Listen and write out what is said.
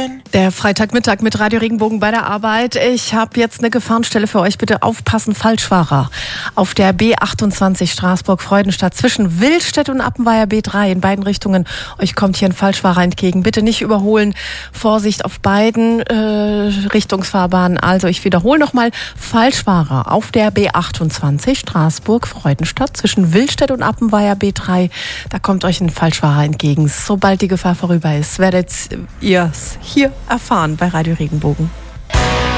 Der Freitagmittag mit Radio Regenbogen bei der Arbeit. Ich habe jetzt eine Gefahrenstelle für euch. Bitte aufpassen, Falschfahrer. Auf der B28 Straßburg-Freudenstadt zwischen Willstedt und Appenweier B3 in beiden Richtungen. Euch kommt hier ein Falschfahrer entgegen. Bitte nicht überholen. Vorsicht auf beiden Richtungsfahrbahnen. Also ich wiederhole nochmal. Falschfahrer auf der B28 Straßburg-Freudenstadt zwischen Willstedt und Appenweier B3. Da kommt euch ein Falschfahrer entgegen. Sobald die Gefahr vorüber ist, werdet ihr es hier erfahren bei Radio Regenbogen.